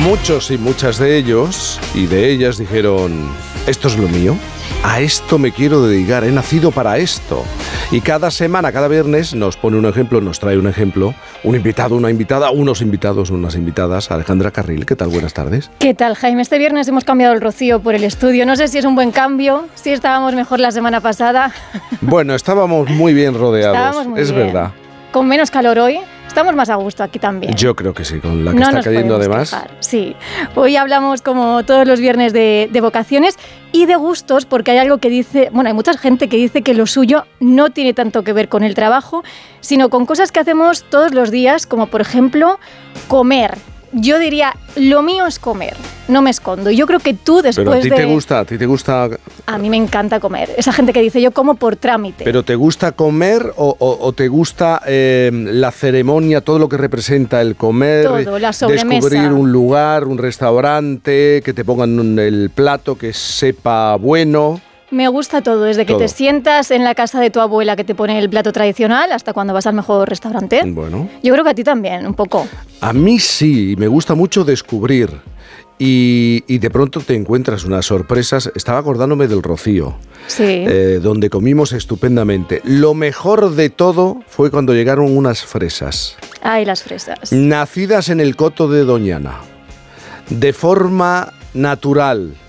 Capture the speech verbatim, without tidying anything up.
Muchos y muchas de ellos y de ellas dijeron, esto es lo mío, a esto me quiero dedicar, he nacido para esto. Y cada semana, cada viernes nos pone un ejemplo, nos trae un ejemplo, un invitado, una invitada, unos invitados, unas invitadas. Alejandra Carril, ¿qué tal? Buenas tardes. ¿Qué tal, Jaime? Este viernes hemos cambiado el rocío por el estudio. No sé si es un buen cambio, si estábamos mejor la semana pasada. Bueno, estábamos muy bien rodeados, estábamos muy es bien. verdad. Con menos calor hoy. Estamos más a gusto aquí también. Yo creo que sí, con la que no está nos cayendo podemos además. Quejar. Sí, hoy hablamos como todos los viernes de, de vocaciones y de gustos, porque hay algo que dice, bueno, hay mucha gente que dice que lo suyo no tiene tanto que ver con el trabajo, sino con cosas que hacemos todos los días, como por ejemplo comer. Yo diría, lo mío es comer, no me escondo. Yo creo que tú después de... Pero a ti de... te gusta, a ti te gusta... A mí me encanta comer. Esa gente que dice, yo como por trámite. ¿Pero te gusta comer o, o, o te gusta eh, la ceremonia, todo lo que representa el comer? Todo, la sobremesa. Descubrir un lugar, un restaurante, que te pongan el plato que sepa bueno... Me gusta todo, desde que todo. te sientas en la casa de tu abuela que te pone el plato tradicional hasta cuando vas al mejor restaurante. Bueno. Yo creo que a ti también, un poco. A mí sí, me gusta mucho descubrir y, y de pronto te encuentras unas sorpresas. Estaba acordándome del Rocío, Sí. eh, donde comimos estupendamente. Lo mejor de todo fue cuando llegaron unas fresas. Ay, las fresas. Nacidas en el coto de Doñana, de forma natural.